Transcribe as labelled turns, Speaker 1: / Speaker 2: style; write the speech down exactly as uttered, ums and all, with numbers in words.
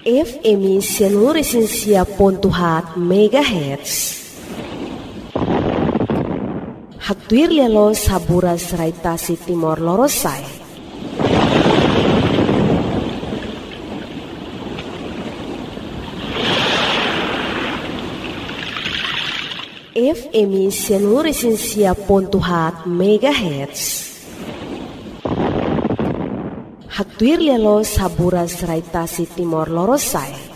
Speaker 1: F M seluruh Resensia Pontuhat Megahertz. Haktuir lelo saburas raitasi Timor Lorosai. F M seluruh Resensia Pontuhat Megahertz. Haktuir lelo saburas raitasi Timor Lorosai.